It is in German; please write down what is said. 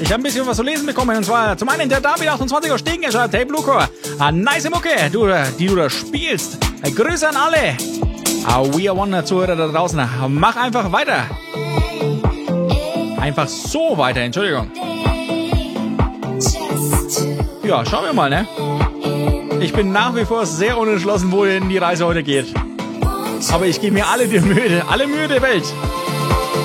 Ich habe ein bisschen was zu lesen bekommen. Und zwar zum einen der David28 aus Stegengescher, Tape Bluecore. Nice Mucke, die du da spielst. Grüße an alle. We are one Zuhörer da draußen. Mach einfach weiter. Einfach so weiter, Entschuldigung. Ja, schauen wir mal, ne? Ich bin nach wie vor sehr unentschlossen, wohin die Reise heute geht. Aber ich gebe mir alle Mühe der Welt.